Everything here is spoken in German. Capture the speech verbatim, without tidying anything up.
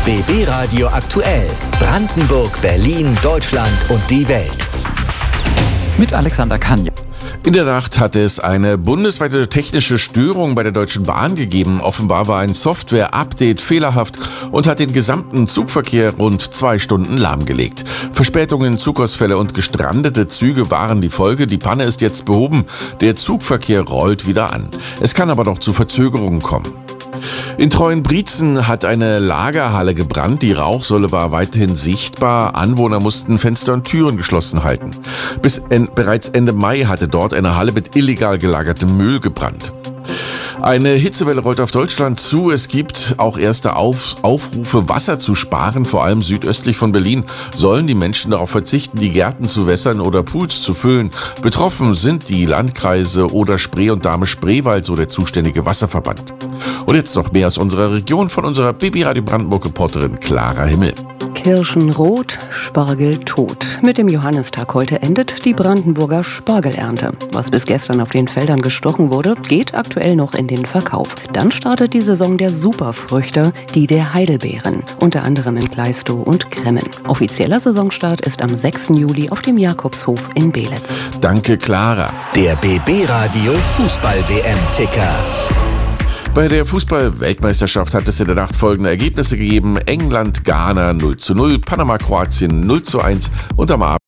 B B Radio aktuell. Brandenburg, Berlin, Deutschland und die Welt. Mit Alexander Kanja. In der Nacht hatte es eine bundesweite technische Störung bei der Deutschen Bahn gegeben. Offenbar war ein Software-Update fehlerhaft und hat den gesamten Zugverkehr rund zwei Stunden lahmgelegt. Verspätungen, Zugausfälle und gestrandete Züge waren die Folge. Die Panne ist jetzt behoben. Der Zugverkehr rollt wieder an. Es kann aber noch zu Verzögerungen kommen. In Treuenbrietzen hat eine Lagerhalle gebrannt. Die Rauchsäule war weiterhin sichtbar. Anwohner mussten Fenster und Türen geschlossen halten. Bis en- bereits Ende Mai hatte dort eine Halle mit illegal gelagertem Müll gebrannt. Eine Hitzewelle rollt auf Deutschland zu. Es gibt auch erste Auf- Aufrufe, Wasser zu sparen. Vor allem südöstlich von Berlin sollen die Menschen darauf verzichten, die Gärten zu wässern oder Pools zu füllen. Betroffen sind die Landkreise Oder-Spree und Dahme-Spreewald, so der zuständige Wasserverband. Und jetzt noch mehr aus unserer Region von unserer B B Radio Brandenburg-Reporterin Clara Himmel. Kirschen rot, Spargel tot. Mit dem Johannistag heute endet die Brandenburger Spargelernte. Was bis gestern auf den Feldern gestochen wurde, geht aktuell noch in den Verkauf. Dann startet die Saison der Superfrüchte, die der Heidelbeeren, unter anderem in Glaistow und Grimmen. Offizieller Saisonstart ist am sechsten Juli auf dem Jakobshof in Belitz. Danke, Clara. Der B B Radio Fußball-W M-Ticker. Bei der Fußball-Weltmeisterschaft hat es in der Nacht folgende Ergebnisse gegeben. England, Ghana null zu null, Panama, Kroatien null zu eins und am Abend